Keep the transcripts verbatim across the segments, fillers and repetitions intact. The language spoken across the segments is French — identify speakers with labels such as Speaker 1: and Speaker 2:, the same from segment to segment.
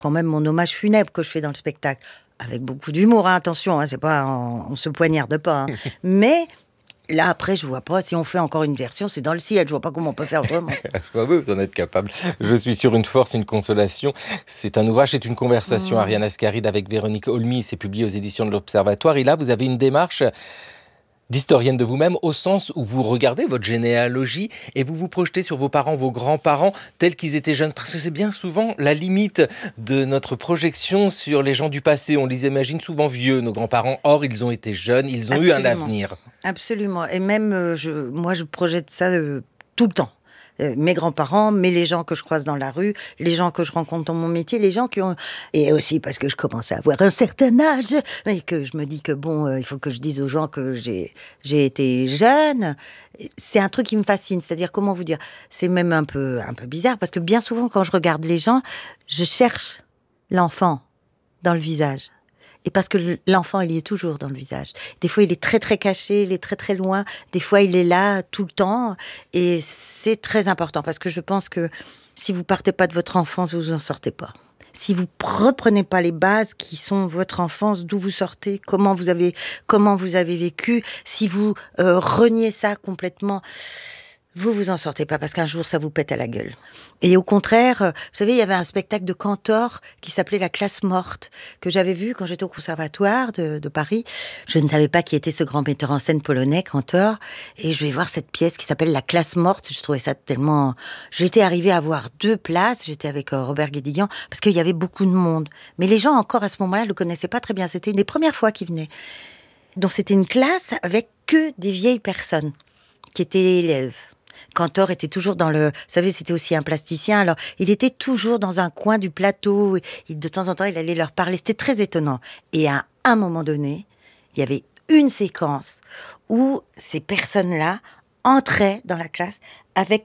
Speaker 1: quand même mon hommage funèbre que je fais dans le spectacle. Avec beaucoup d'humour, hein, attention, hein, c'est pas, on, on se poignarde pas. Hein. Mais là, après, je vois pas, si on fait encore une version, c'est dans le ciel, je vois pas comment on peut faire autrement.
Speaker 2: Je vois vous en êtes capable. Je suis sur une force, une consolation. C'est un ouvrage, c'est une conversation, mmh. Ariane Ascaride avec Véronique Olmy, c'est publié aux éditions de l'Observatoire. Et là, vous avez une démarche d'historienne de vous-même, au sens où vous regardez votre généalogie et vous vous projetez sur vos parents, vos grands-parents, tels qu'ils étaient jeunes. Parce que c'est bien souvent la limite de notre projection sur les gens du passé. On les imagine souvent vieux, nos grands-parents. Or, ils ont été jeunes, ils ont Absolument. eu un avenir.
Speaker 1: Absolument. Et même, euh, je, moi, je projette ça euh, tout le temps. Euh, mes grands-parents, mais les gens que je croise dans la rue, les gens que je rencontre dans mon métier, les gens qui ont... Et aussi parce que je commence à avoir un certain âge, et que je me dis que bon, euh, il faut que je dise aux gens que j'ai, j'ai été jeune. C'est un truc qui me fascine, c'est-à-dire, comment vous dire, c'est même un peu, un peu bizarre, parce que bien souvent, quand je regarde les gens, je cherche l'enfant dans le visage. Et parce que l'enfant, il y est toujours dans le visage. Des fois, il est très, très caché, il est très, très loin. Des fois, il est là tout le temps. Et c'est très important parce que je pense que si vous partez pas de votre enfance, vous en sortez pas. Si vous reprenez pas les bases qui sont votre enfance, d'où vous sortez, comment vous avez, comment vous avez vécu, si vous euh, reniez ça complètement, vous vous en sortez pas parce qu'un jour, ça vous pète à la gueule. Et au contraire, vous savez, il y avait un spectacle de Cantor qui s'appelait La classe morte, que j'avais vu quand j'étais au conservatoire de, de Paris. Je ne savais pas qui était ce grand metteur en scène polonais, Cantor. Et je vais voir cette pièce qui s'appelle La classe morte. Je trouvais ça tellement... J'étais arrivée à avoir deux places. J'étais avec euh, Robert Guédiguian, parce qu'il y avait beaucoup de monde. Mais les gens, encore à ce moment-là, ne le connaissaient pas très bien. C'était une des premières fois qu'ils venaient. Donc c'était une classe avec que des vieilles personnes qui étaient élèves. Cantor était toujours dans le... Vous savez, c'était aussi un plasticien. Alors, il était toujours dans un coin du plateau. Et de temps en temps, il allait leur parler. C'était très étonnant. Et à un moment donné, il y avait une séquence où ces personnes-là entraient dans la classe avec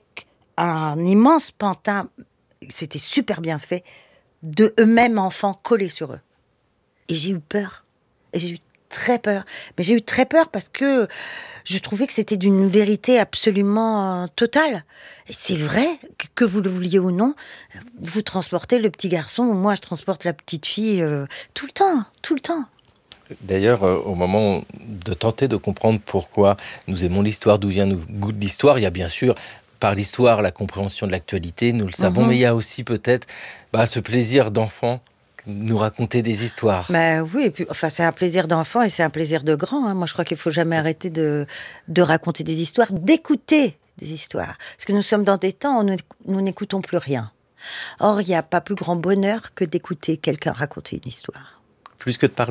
Speaker 1: un immense pantin. C'était super bien fait. De eux-mêmes enfants collés sur eux. Et j'ai eu peur. Et j'ai eu très peur. Mais j'ai eu très peur parce que je trouvais que c'était d'une vérité absolument euh, totale. Et c'est vrai, que, que vous le vouliez ou non, vous transportez le petit garçon, ou moi je transporte la petite fille euh, tout le temps, tout le temps.
Speaker 2: D'ailleurs, euh, au moment de tenter de comprendre pourquoi nous aimons l'histoire, d'où vient notre goût de l'histoire, il y a bien sûr, par l'histoire, la compréhension de l'actualité, nous le savons, mm-hmm. mais il y a aussi peut-être bah, ce plaisir d'enfant, nous raconter des histoires.
Speaker 1: Ben oui, et puis, enfin, c'est un plaisir d'enfant et c'est un plaisir de grand. Hein. Moi, je crois qu'il ne faut jamais arrêter de, de raconter des histoires, d'écouter des histoires. Parce que nous sommes dans des temps où nous, nous n'écoutons plus rien. Or, il n'y a pas plus grand bonheur que d'écouter quelqu'un raconter une histoire.
Speaker 2: Plus que de parler ?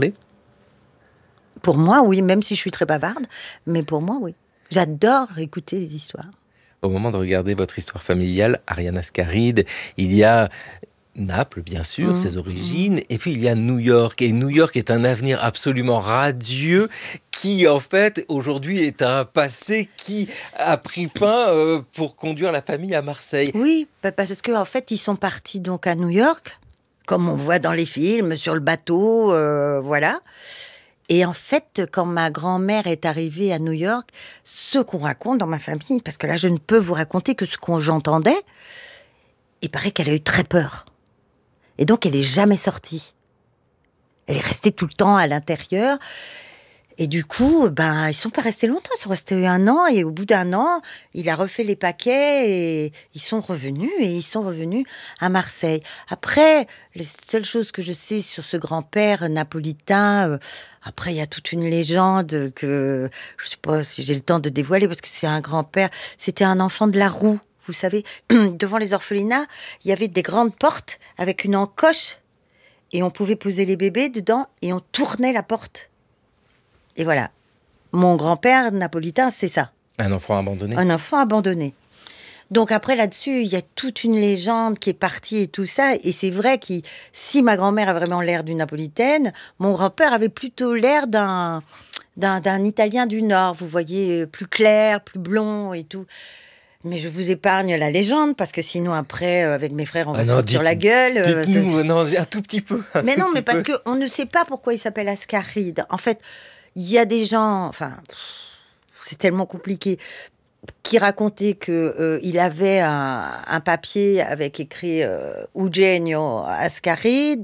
Speaker 1: Pour moi, oui, même si je suis très bavarde, mais pour moi, oui. J'adore écouter les histoires.
Speaker 2: Au moment de regarder votre histoire familiale, Ariane Ascaride, il y a Naples, bien sûr, mmh, ses origines, mmh. et puis il y a New York. Et New York est un avenir absolument radieux qui, en fait, aujourd'hui est un passé qui a pris fin euh, pour conduire la famille à Marseille.
Speaker 1: Oui, parce qu'en en fait, ils sont partis donc à New York, comme on voit dans les films, sur le bateau, euh, voilà. Et en fait, quand ma grand-mère est arrivée à New York, ce qu'on raconte dans ma famille, parce que là, je ne peux vous raconter que ce qu'on j'entendais, il paraît qu'elle a eu très peur. Et donc, elle n'est jamais sortie. Elle est restée tout le temps à l'intérieur. Et du coup, ben, ils ne sont pas restés longtemps. Ils sont restés un an. Et au bout d'un an, il a refait les paquets. Et ils sont revenus. Et ils sont revenus à Marseille. Après, les seules choses que je sais sur ce grand-père napolitain... Euh, après, il y a toute une légende que... Je ne sais pas si j'ai le temps de dévoiler, parce que c'est un grand-père... C'était un enfant de la roue. Vous savez, devant les orphelinats, il y avait des grandes portes avec une encoche et on pouvait poser les bébés dedans et on tournait la porte. Et voilà. Mon grand-père napolitain, c'est ça.
Speaker 2: Un enfant abandonné.
Speaker 1: Un enfant abandonné. Donc après, là-dessus, il y a toute une légende qui est partie et tout ça. Et c'est vrai que si ma grand-mère a vraiment l'air d'une napolitaine, mon grand-père avait plutôt l'air d'un, d'un, d'un Italien du Nord. Vous voyez, plus clair, plus blond et tout. Mais je vous épargne la légende, parce que sinon, après, avec mes frères, on va ah se foutre sur la gueule.
Speaker 2: Dites-nous, euh, non, un tout petit peu.
Speaker 1: Mais non, mais
Speaker 2: peu.
Speaker 1: parce qu'on ne sait pas pourquoi il s'appelle Ascaride. En fait, il y a des gens... Enfin, c'est tellement compliqué. qui racontait qu'il euh, avait un, un papier avec écrit euh, Eugenio Ascaride,